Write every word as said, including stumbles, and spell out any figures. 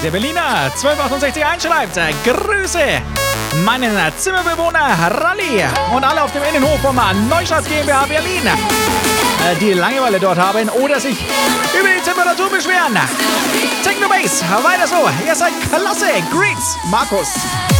Der Berliner zwölf achtundsechzig einschreibt. Grüße meinen Zimmerbewohner Rally und alle auf dem Innenhof vom Neustadt GmbH Berlin, die Langeweile dort haben oder sich über die Temperatur beschweren. Techno Bass, weiter so. Ihr seid klasse. Greets, Markus.